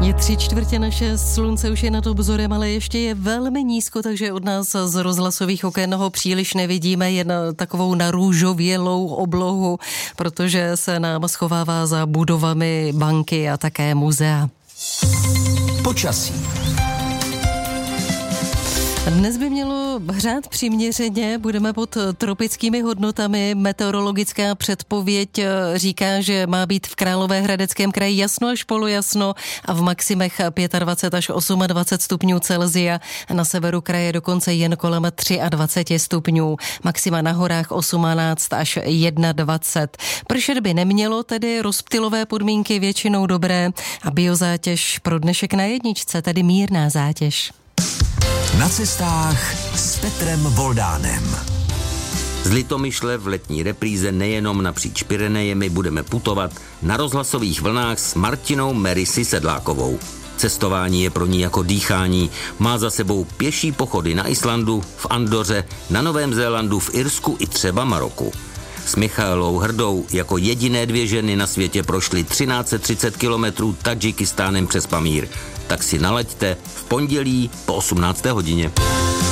Je 3/4, slunce už je nad obzorem, ale ještě je velmi nízko, takže od nás z rozhlasových oken ho příliš nevidíme, jen takovou narůžovělou oblohu, protože se nám schovává za budovami banky a také muzea. Počasí. Dnes by mělo hřát přiměřeně, budeme pod tropickými hodnotami. Meteorologická předpověď říká, že má být v Královéhradeckém kraji jasno až polojasno a v maximech 25 až 28 stupňů Celsia. Na severu kraje dokonce jen kolem 23 stupňů. Maxima na horách 18 až 21. Pršet by nemělo, tedy rozptylové podmínky většinou dobré a biozátěž pro dnešek na jedničce, tedy mírná zátěž. Na cestách s Petrem Voldánem. Z Litomyšle v letní repríze nejenom napříč Pyrenejemi budeme putovat na rozhlasových vlnách s Martinou Merisy Sedlákovou. Cestování je pro ní jako dýchání. Má za sebou pěší pochody na Islandu, v Andoře, na Novém Zélandu, v Irsku i třeba Maroku. S Michaelou Hrdou jako jediné 2 ženy na světě prošly 1330 kilometrů Tadžikistánem přes Pamír. Tak si nalaďte v pondělí po 18. hodině.